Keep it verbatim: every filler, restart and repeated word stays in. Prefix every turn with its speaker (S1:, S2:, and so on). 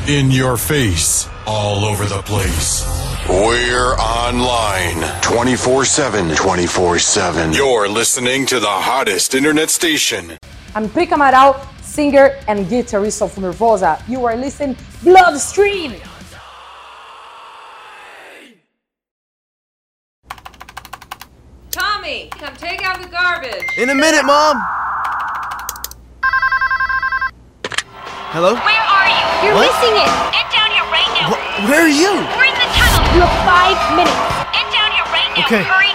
S1: In your face, all over the place. We're online twenty-four seven, twenty-four seven. You're listening to the hottest internet station.
S2: I'm Prica Amaral, singer and guitarist of Nervosa. You are listening Bloodstream.
S3: Tommy, come take out the garbage.
S4: In a minute, Mom. Hello?
S5: Where are you? You're
S4: What?
S5: missing it. Get down here right now.
S4: Wh- where are you?
S5: We're in the tunnel. You have five minutes. Get down here right now.
S4: Okay.
S5: Hurry